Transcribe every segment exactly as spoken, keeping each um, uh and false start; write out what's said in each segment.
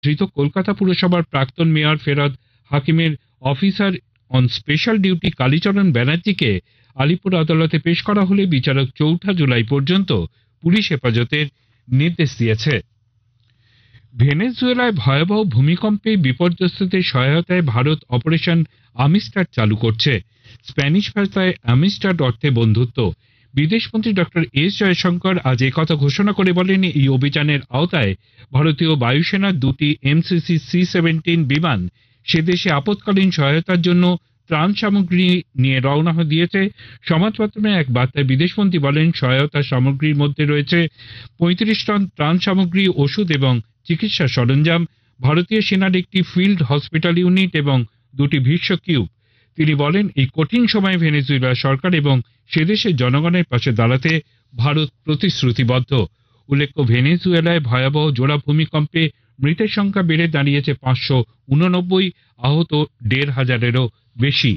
ধৃত কলকাতা পুরসভার প্রাক্তন মেয়র ফেরদ হাকিমের officer on special duty Kalicharan ব্যানার্জিকে আলিপুর আদালতে পেশ করা হলে বিচারক চৌঠা জুলাই পর্যন্ত পুলিশ হেফাজতের নির্দেশ দিয়েছে। ভেনেজুয়েলায় ভয়াবহ ভূমিকম্পে বিপর্যস্তদের সহায়তায় ভারত অপারেশন আমিস্টার চালু করছে। স্প্যানিশ ভাষায় আমিস্টার অর্থে বন্ধুত্ব। বিদেশমন্ত্রী ডক্টর এস জয়শঙ্কর আজ একথা ঘোষণা করে বলেন, এই অভিযানের আওতায় ভারতীয় বায়ুসেনার দুটি এমসিসি সি সেভেন্টিন বিমান সে দেশে আপৎকালীন সহায়তার জন্য ত্রাণ সামগ্রী নিয়ে রওনা দিয়েছে। সংবাদমাধ্যমে এক বার্তায় বিদেশমন্ত্রী বলেন, সহায়তা সামগ্রীর মধ্যে রয়েছে পঁয়ত্রিশ টন ত্রাণ সামগ্রী, ওষুধ এবং চিকিৎসা সরঞ্জাম, ভারতীয় সেনার একটি ফিল্ড হসপিটাল ইউনিট এবং দুটি ভিশো কিউব। তিনি বলেন, এই কঠিন সময়ে ভেনেজুয়েলা সরকার এবং সেদেশের জনগণের পাশে দাঁড়াতে ভারত প্রতিশ্রুতিবদ্ধ। উল্লেখ্য, ভেনেজুয়েলায় ভয়াবহ জোড়া ভূমিকম্পে মৃতের সংখ্যা বেড়ে দাঁড়িয়েছে পাঁচশো উননব্বই, আহত দেড় হাজারেরও বেশি।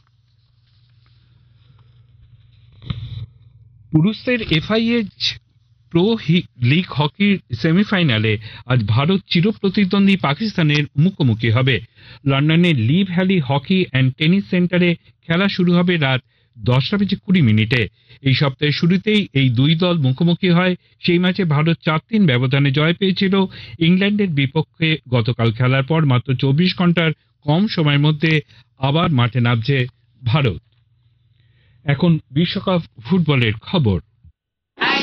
পুরুষদের এফআইএইচ প্রো লিগ হকির সেমিফাইনালে আজ ভারত চিরপ্রতিদ্বন্দ্বী পাকিস্তানের মুখোমুখি হবে। লন্ডনের লি ভ্যালি হকি অ্যান্ড টেনিস সেন্টারে খেলা শুরু হবে রাত দশটা বেজে কুড়ি মিনিটে। এই সপ্তাহের শুরুতেই এই দুই দল মুখোমুখি হয়। সেই ম্যাচে ভারত চার তিন ব্যবধানে জয় পেয়েছিল ইংল্যান্ডের বিপক্ষে। গতকাল খেলার পর মাত্র চব্বিশ ঘন্টার কম সময়ের মধ্যে আবার মাঠে নামছে ভারত। এখন বিশ্বকাপ ফুটবলের খবর।